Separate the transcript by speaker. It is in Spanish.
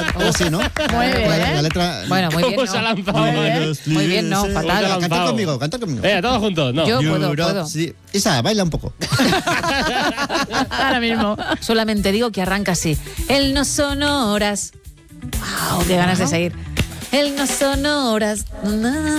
Speaker 1: Algo así, ¿no?
Speaker 2: Muy bien.
Speaker 1: La letra...
Speaker 3: Bueno, muy bien,
Speaker 2: ¿Cómo se ha
Speaker 3: no.
Speaker 2: lanzado?
Speaker 3: Muy bien, no,
Speaker 1: Venga,
Speaker 3: fatal.
Speaker 1: cantad conmigo, cantad conmigo.
Speaker 2: Venga, todos juntos, no.
Speaker 3: Yo puedo,
Speaker 1: Europe,
Speaker 3: puedo.
Speaker 1: sí. Isa, baila un poco.
Speaker 2: Ahora mismo.
Speaker 3: Solamente digo que arranca así. Él no son horas. ¡Wow! ¡Qué ganas de seguir! Él no son horas.